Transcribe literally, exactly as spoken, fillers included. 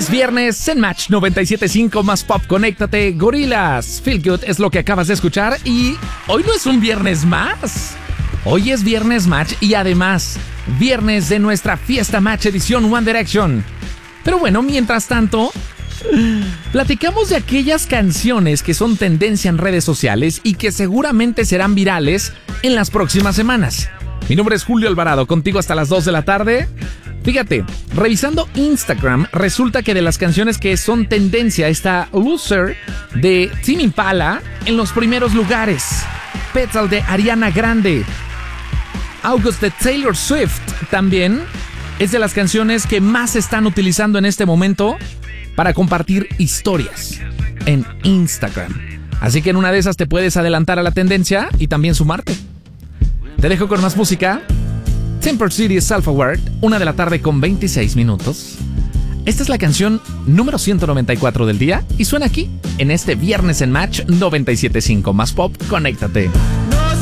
Es viernes en Match noventa y siete punto cinco más Pop. Conéctate, Gorillaz. Feel Good es lo que acabas de escuchar y hoy no es un viernes más. Hoy es viernes Match y además viernes de nuestra fiesta Match edición One Direction. Pero bueno, mientras tanto, platicamos de aquellas canciones que son tendencia en redes sociales y que seguramente serán virales en las próximas semanas. Mi nombre es Julio Alvarado, contigo hasta las dos de la tarde. Fíjate, revisando Instagram, resulta que de las canciones que son tendencia está Loser de Tame Impala en los primeros lugares, Petal de Ariana Grande, August de Taylor Swift también es de las canciones que más se están utilizando en este momento para compartir historias en Instagram. Así que en una de esas te puedes adelantar a la tendencia y también sumarte. Te dejo con más música. Temper City Self-Aware, una de la tarde con veintiséis minutos. Esta es la canción número ciento noventa y cuatro del día y suena aquí, en este viernes en Match noventa y siete punto cinco más Pop. Conéctate.